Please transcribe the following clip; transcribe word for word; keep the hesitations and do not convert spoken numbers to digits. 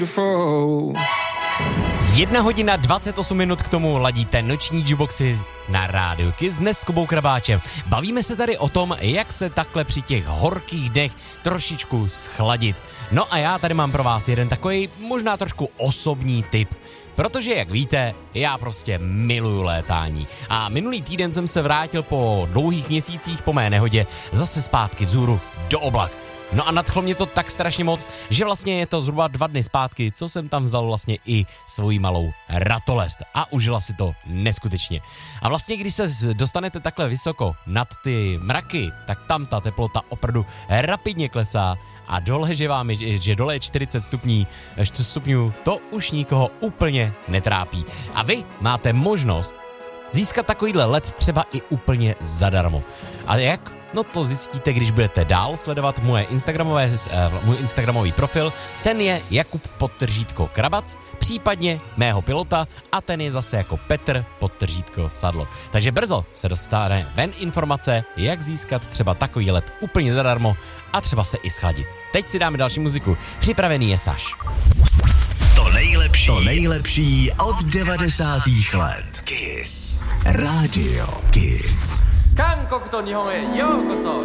Jedna hodina dvacet osm minut k tomu ladíte noční jukeboxy na Rádiu Kiss dnes s Kubou Krabáčem. Bavíme se tady o tom, jak se takhle při těch horkých dnech trošičku schladit. No a já tady mám pro vás jeden takový možná trošku osobní tip. Protože, jak víte, já prostě miluju létání. A minulý týden jsem se vrátil po dlouhých měsících po mé nehodě zase zpátky vzhůru do oblak. No a nadchlo mě to tak strašně moc, že vlastně je to zhruba dva dny zpátky, co jsem tam vzal vlastně i svoji malou ratolest a užila si to neskutečně. A vlastně, když se dostanete takhle vysoko nad ty mraky, tak tam ta teplota opravdu rapidně klesá a dole, že vám je, že dole je čtyřicet stupňů, čtyřicet stupňů, to už nikoho úplně netrápí. A vy máte možnost získat takovýhle let třeba i úplně zadarmo. A jak? No to zjistíte, když budete dál sledovat moje Instagramové, můj Instagramový profil. Ten je Jakub podtržítko Krabac, případně mého pilota a ten je zase jako Petr podtržítko Sadlo. Takže brzo se dostane ven informace, jak získat třeba takový let úplně zadarmo a třeba se i schladit. Teď si dáme další muziku. Připravený je Saš. To nejlepší, to nejlepší od devadesátých let. Kiss. Rádio Kiss. 韓国と日本へようこそ